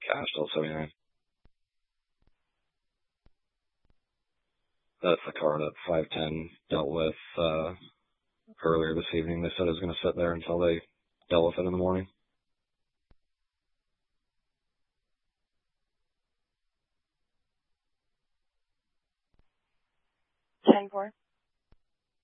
Asheville 79. That's the car that 510 dealt with earlier this evening. They said it was going to sit there until they dealt with it in the morning. Ten four.